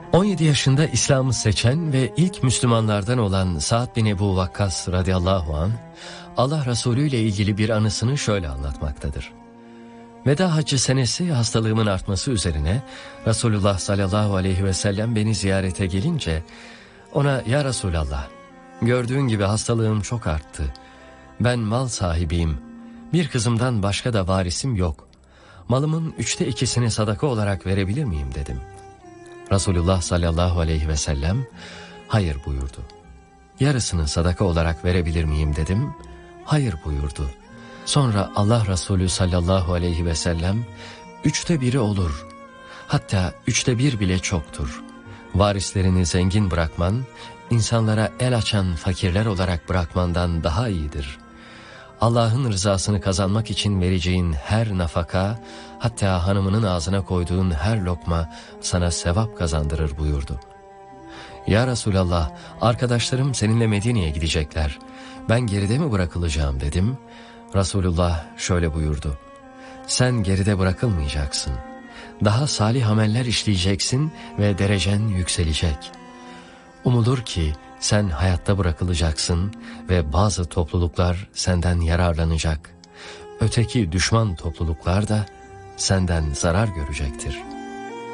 17 yaşında İslam'ı seçen ve ilk Müslümanlardan olan Sa'd bin Ebu Vakkas radıyallahu anh, Allah Resulü ile ilgili bir anısını şöyle anlatmaktadır. Veda Haccı senesi hastalığımın artması üzerine Resulullah sallallahu aleyhi ve sellem beni ziyarete gelince ona "Ya Resulallah, gördüğün gibi hastalığım çok arttı. Ben mal sahibiyim. Bir kızımdan başka da varisim yok. Malımın 2/3'ünü sadaka olarak verebilir miyim?" dedim. Resulullah sallallahu aleyhi ve sellem hayır buyurdu. Yarısını sadaka olarak verebilir miyim dedim. Hayır buyurdu. Sonra Allah Resulü sallallahu aleyhi ve sellem 1/3 olur. Hatta 1/3 bile çoktur. Varislerini zengin bırakman, insanlara el açan fakirler olarak bırakmandan daha iyidir. Allah'ın rızasını kazanmak için vereceğin her nafaka, hatta hanımının ağzına koyduğun her lokma sana sevap kazandırır buyurdu. Ya Resulallah, arkadaşlarım seninle Medine'ye gidecekler. Ben geride mi bırakılacağım dedim. Resulullah şöyle buyurdu. Sen geride bırakılmayacaksın. Daha salih ameller işleyeceksin ve derecen yükselecek. Umulur ki sen hayatta bırakılacaksın ve bazı topluluklar senden yararlanacak. Öteki düşman topluluklar da senden zarar görecektir.